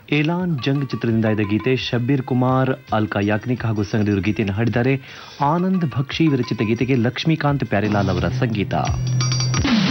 ಏಲಾನ್ ಜಂಗ್ ಚಿತ್ರದಿಂದ ಇದ್ದ ಗೀತೆ ಶಬ್ಬೀರ್ ಕುಮಾರ್, ಅಲ್ಕಾ ಯಾಗ್ನಿಕ್ ಹಾಗೂ ಸಂಗಡಿಗರು ಗೀತೆಯನ್ನು ಹಾಡಿದ್ದಾರೆ. ಆನಂದ್ ಭಕ್ಷಿ ವಿರಚಿತ ಗೀತೆಗೆ ಲಕ್ಷ್ಮೀಕಾಂತ್ ಪ್ಯಾರಿಲಾಲ್ ಅವರ ಸಂಗೀತ.